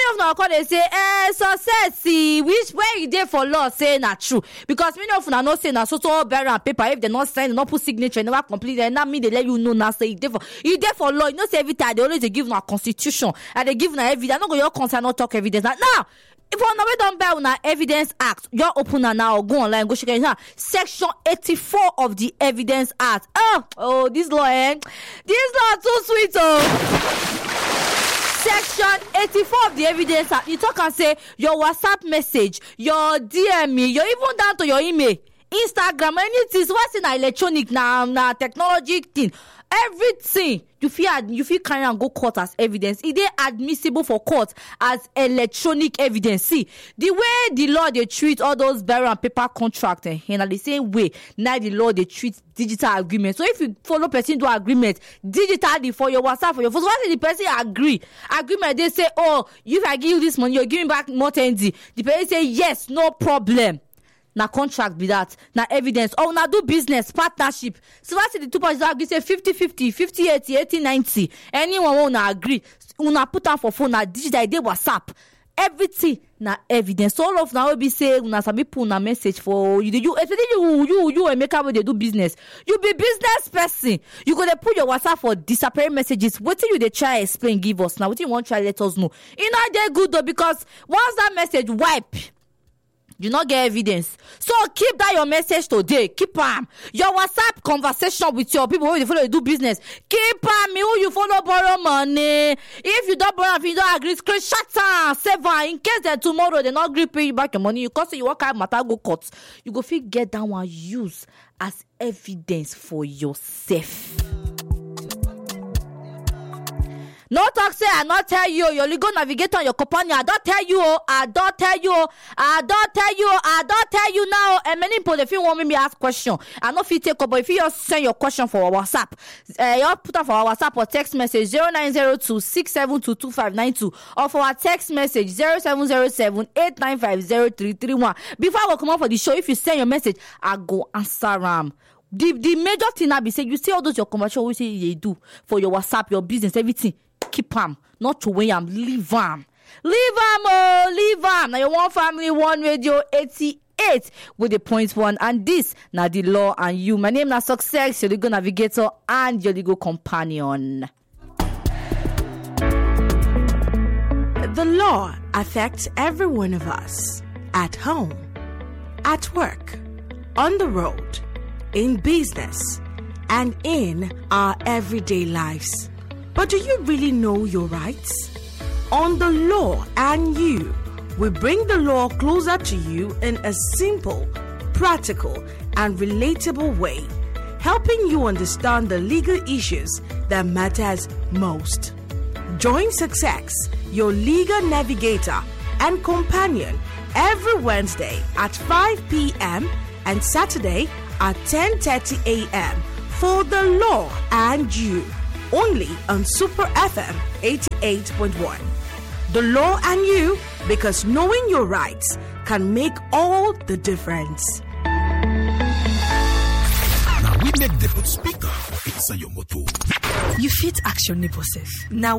of now call they say success which where you dey for law say na true, because many of una know say na so bearer and paper, if they not sign, they not put signature, never complete, and that mean they let you know now say you dey for law. You know say every time they always give una constitution and they give una evidence. I'm not going your concern not talk evidence. Now if you we don't buy una evidence act, you open now, go online, go check it now. Section 84 of the evidence act. Oh, this law, this law too sweet. Section 84 of the evidence act. You talk and say your WhatsApp message, your DM me, you're even down to your email, Instagram, anything. What's in electronic now, technology thing. Everything you feel carry and go court as evidence. It is admissible for court as electronic evidence. See the way the law they treat all those bearer and paper contract, and the same way now the law they treat digital agreement. So if you follow person to agreement digitally for your WhatsApp, for your phone, once the person agreement, they say, oh, if I give you this money, you're giving back more 10D. The person say yes, no problem. Na contract be that, na evidence. Or na do business partnership. So what's the two parties agree say 50-50, 50-80, 80-90. Anyone wanna agree? Una put on for phone na digital, dey WhatsApp. Everything na evidence. So all of now will be say una sabi put na message for you. Especially you Emeka wey dey do business. You be business person. You go dey put your WhatsApp for disappearing messages. Wetin you dey try explain give us now? Wetin you want try let us know? E no dey good though, because once that message wipe, you not get evidence. So keep that your message today. Keep your WhatsApp conversation with your people who follow do business. Keep who you follow borrow money. If you don't borrow, if you don't agree, screenshot save in case that tomorrow they not agree pay you back your money. You cause you work out matter go court. You go fit get that one use as evidence for yourself. No talk say I not tell you, your legal navigator, your companion. I don't tell you now. And many people, if you want me ask question, I not fit take up, but if you just send your question for our WhatsApp, you put up for our WhatsApp or text message 0902-672-2592 or for our text message 0707-895-0331. Before I will come up for the show, if you send your message, I go answer them. The major thing I be say, you see all those your commercial we say you do for your WhatsApp, your business, everything. Keep them, not to weigh them. Leave them. Now you one family, one radio 88 with the point one, and this now the law and you. My name is Success, your legal navigator and your legal companion. The law affects every one of us. At home, at work, on the road, in business, and in our everyday lives. But do you really know your rights? On The Law and You, we bring the law closer to you in a simple, practical, and relatable way, helping you understand the legal issues that matters most. Join Success, your legal navigator and companion, every Wednesday at 5 p.m. and Saturday at 10:30 a.m. for The Law and You, only on Super FM 88.1. The Law and You, because knowing your rights can make all the difference. Now we make the speaker for inside your motor. You fit ask your neighbor self. Now